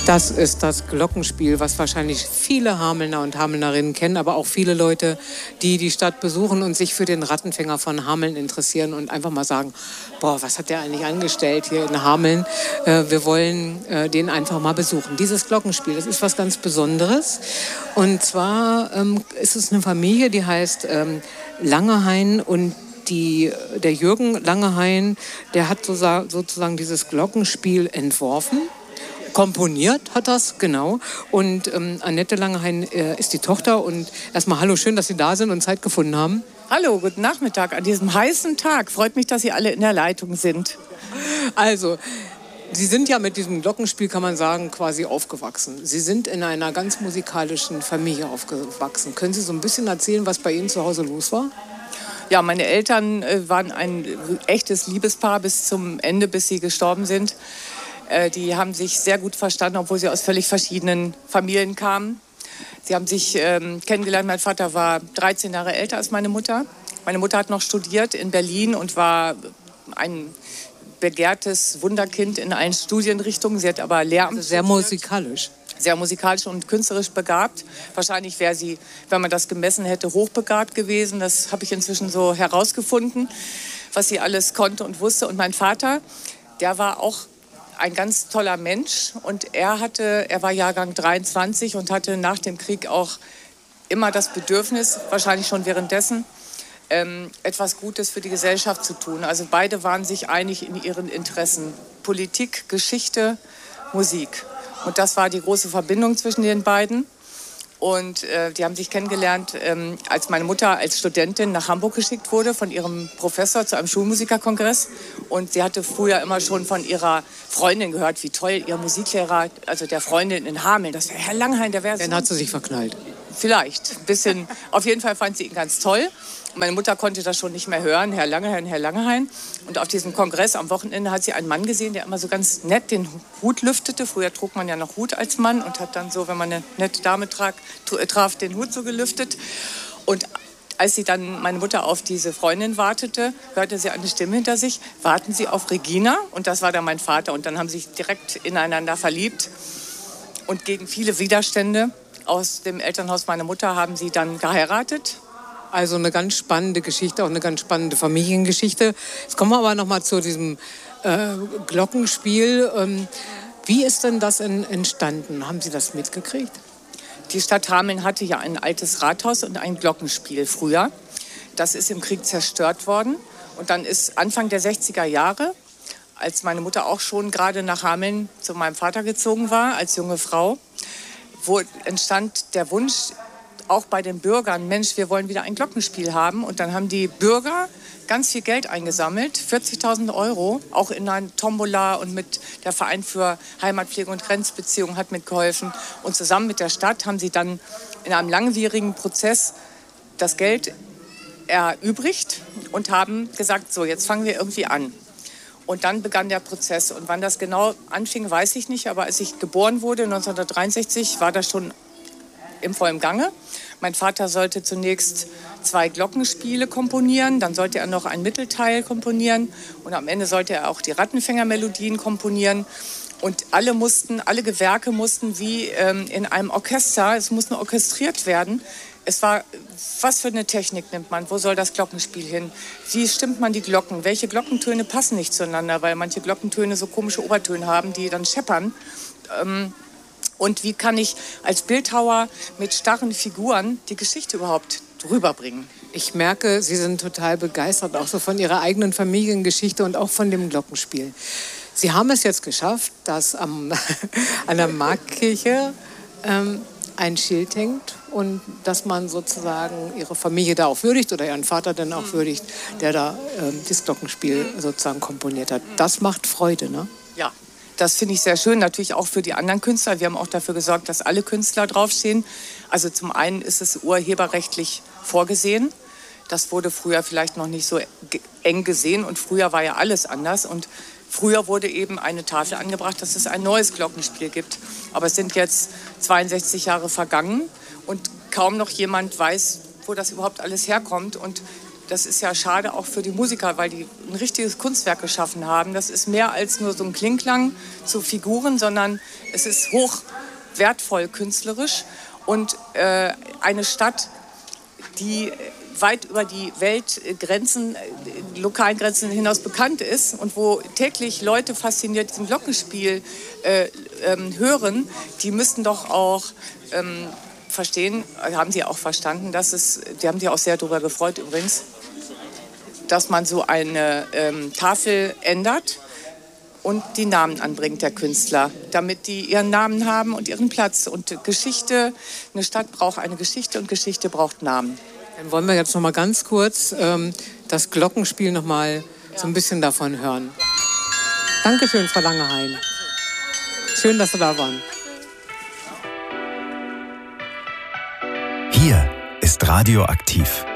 Das ist das Glockenspiel, was wahrscheinlich viele Hamelner und Hamelnerinnen kennen, aber auch viele Leute, die die Stadt besuchen und sich für den Rattenfänger von Hameln interessieren und einfach mal sagen, boah, was hat der eigentlich angestellt hier in Hameln? Wir wollen den einfach mal besuchen. Dieses Glockenspiel, das ist was ganz Besonderes. Und zwar ist es eine Familie, die heißt Langehain, und der Jürgen Langehain, der hat sozusagen dieses Glockenspiel entworfen. Komponiert hat das, genau. Und Annette Langehain ist die Tochter. Und erstmal hallo, schön, dass Sie da sind und Zeit gefunden haben. Hallo, guten Nachmittag an diesem heißen Tag. Freut mich, dass Sie alle in der Leitung sind. Also, Sie sind ja mit diesem Glockenspiel, kann man sagen, quasi aufgewachsen. Sie sind in einer ganz musikalischen Familie aufgewachsen. Können Sie so ein bisschen erzählen, was bei Ihnen zu Hause los war? Ja, meine Eltern waren ein echtes Liebespaar bis zum Ende, bis sie gestorben sind. Die haben sich sehr gut verstanden, obwohl sie aus völlig verschiedenen Familien kamen. Sie haben sich kennengelernt. Mein Vater war 13 Jahre älter als meine Mutter. Meine Mutter hat noch studiert in Berlin und war ein begehrtes Wunderkind in allen Studienrichtungen. Sie hat aber Lehramt also sehr musikalisch. Sehr musikalisch und künstlerisch begabt. Wahrscheinlich wäre sie, wenn man das gemessen hätte, hochbegabt gewesen. Das habe ich inzwischen so herausgefunden, was sie alles konnte und wusste. Und mein Vater, der war auch ein ganz toller Mensch, und er war Jahrgang 23 und hatte nach dem Krieg auch immer das Bedürfnis, wahrscheinlich schon währenddessen, etwas Gutes für die Gesellschaft zu tun. Also beide waren sich einig in ihren Interessen. Politik, Geschichte, Musik. Und das war die große Verbindung zwischen den beiden. Und die haben sich kennengelernt, als meine Mutter als Studentin nach Hamburg geschickt wurde von ihrem Professor zu einem Schulmusikerkongress. Und sie hatte früher immer schon von ihrer Freundin gehört, wie toll ihr Musiklehrer, also der Freundin in Hameln, das wäre Herr Langhain, der wäre so. Dann hat sie sich verknallt. Vielleicht, ein bisschen. Auf jeden Fall fand sie ihn ganz toll. Meine Mutter konnte das schon nicht mehr hören, Herr Langehain, Herr Langehain. Und auf diesem Kongress am Wochenende hat sie einen Mann gesehen, der immer so ganz nett den Hut lüftete. Früher trug man ja noch Hut als Mann und hat dann so, wenn man eine nette Dame traf, den Hut so gelüftet. Und als sie dann, meine Mutter, auf diese Freundin wartete, hörte sie eine Stimme hinter sich, warten Sie auf Regina? Und das war dann mein Vater. Und dann haben sie sich direkt ineinander verliebt. Und gegen viele Widerstände aus dem Elternhaus meiner Mutter haben sie dann geheiratet. Also eine ganz spannende Geschichte, auch eine ganz spannende Familiengeschichte. Jetzt kommen wir aber noch mal zu diesem Glockenspiel. Wie ist denn das entstanden? Haben Sie das mitgekriegt? Die Stadt Hameln hatte ja ein altes Rathaus und ein Glockenspiel früher. Das ist im Krieg zerstört worden. Und dann ist Anfang der 60er Jahre, als meine Mutter auch schon gerade nach Hameln zu meinem Vater gezogen war, als junge Frau, wo entstand der Wunsch, auch bei den Bürgern, Mensch, wir wollen wieder ein Glockenspiel haben. Und dann haben die Bürger ganz viel Geld eingesammelt, 40.000 €, auch in einer Tombola, und mit der Verein für Heimatpflege und Grenzbeziehungen hat mitgeholfen. Und zusammen mit der Stadt haben sie dann in einem langwierigen Prozess das Geld erübrigt und haben gesagt, so, jetzt fangen wir irgendwie an. Und dann begann der Prozess. Und wann das genau anfing, weiß ich nicht. Aber als ich geboren wurde, 1963, war das schon im vollen Gange. Mein Vater sollte zunächst 2 Glockenspiele komponieren, dann sollte er noch ein Mittelteil komponieren und am Ende sollte er auch die Rattenfängermelodien komponieren. Und alle Gewerke mussten wie in einem Orchester, es mussten orchestriert werden. Es war, was für eine Technik nimmt man? Wo soll das Glockenspiel hin? Wie stimmt man die Glocken? Welche Glockentöne passen nicht zueinander, weil manche Glockentöne so komische Obertöne haben, die dann scheppern. Und wie kann ich als Bildhauer mit starren Figuren die Geschichte überhaupt rüberbringen? Ich merke, Sie sind total begeistert, auch so von Ihrer eigenen Familiengeschichte und auch von dem Glockenspiel. Sie haben es jetzt geschafft, dass an der Marktkirche ein Schild hängt und dass man sozusagen Ihre Familie da auch würdigt oder Ihren Vater dann auch würdigt, der da das Glockenspiel sozusagen komponiert hat. Das macht Freude, ne? Ja. Das finde ich sehr schön, natürlich auch für die anderen Künstler. Wir haben auch dafür gesorgt, dass alle Künstler draufstehen. Also zum einen ist es urheberrechtlich vorgesehen. Das wurde früher vielleicht noch nicht so eng gesehen und früher war ja alles anders. Und früher wurde eben eine Tafel angebracht, dass es ein neues Glockenspiel gibt. Aber es sind jetzt 62 Jahre vergangen und kaum noch jemand weiß, wo das überhaupt alles herkommt. Und das ist ja schade auch für die Musiker, weil die ein richtiges Kunstwerk geschaffen haben. Das ist mehr als nur so ein Klingklang zu Figuren, sondern es ist hoch wertvoll künstlerisch. Und eine Stadt, die weit über die Weltgrenzen, lokalen Grenzen hinaus bekannt ist und wo täglich Leute fasziniert diesem Glockenspiel hören, die müssten doch auch verstehen, haben sie auch verstanden, die haben sich auch sehr darüber gefreut übrigens, dass man so eine Tafel ändert und die Namen anbringt der Künstler, damit die ihren Namen haben und ihren Platz. Und Geschichte, eine Stadt braucht eine Geschichte und Geschichte braucht Namen. Dann wollen wir jetzt noch mal ganz kurz das Glockenspiel noch mal so ein bisschen davon hören. Dankeschön, Frau Langehain. Schön, dass Sie da waren. Hier ist Radioaktiv.